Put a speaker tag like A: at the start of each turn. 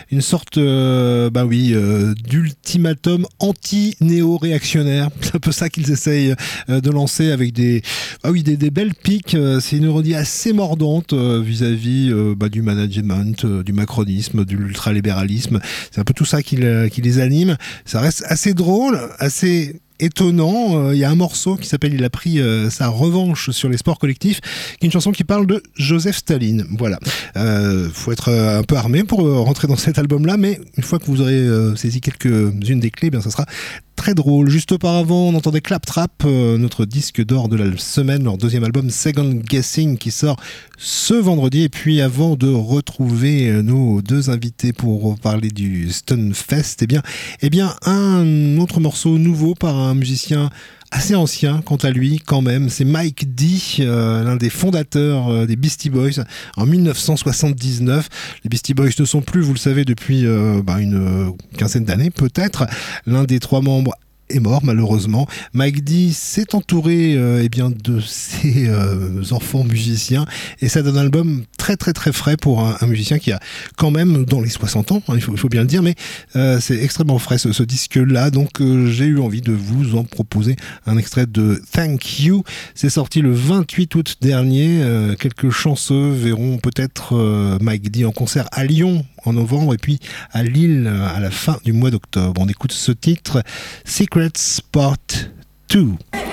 A: une sorte d'ultimatum anti-néo-réactionnaire. C'est un peu ça qu'ils essayent de lancer avec des belles piques. C'est une ironie assez mordante vis-à-vis du management, du macronisme, de l'ultralibéralisme. C'est un peu tout ça qui les anime. Ça reste assez drôle, assez étonnant. Il y a un morceau qui s'appelle Il a pris sa revanche sur les sports collectifs, qui est une chanson qui parle de Joseph Staline. Voilà. Faut être un peu armé pour rentrer dans cet album-là, mais une fois que vous aurez saisi quelques-unes des clés, bien ça sera très drôle. Juste auparavant, on entendait Claptrap, notre disque d'or de la semaine, leur deuxième album Second Guessing, qui sort ce vendredi. Et puis avant de retrouver nos deux invités pour parler du Stunfest, eh bien un autre morceau nouveau par un musicien assez ancien quant à lui quand même, c'est Mike D, l'un des fondateurs des Beastie Boys en 1979. Les Beastie Boys ne sont plus, vous le savez, depuis une quinzaine d'années peut-être. L'un des trois membres est mort malheureusement. Mike D s'est entouré de ses enfants musiciens et ça donne un album très très très frais pour un musicien qui a quand même dans les 60 ans, il faut bien le dire, mais c'est extrêmement frais ce disque-là, donc j'ai eu envie de vous en proposer un extrait de Thank You. C'est sorti le 28 août dernier. Quelques chanceux verront peut-être Mike D en concert à Lyon en novembre et puis à Lille à la fin du mois d'octobre. On écoute ce titre, Secret Spot 2.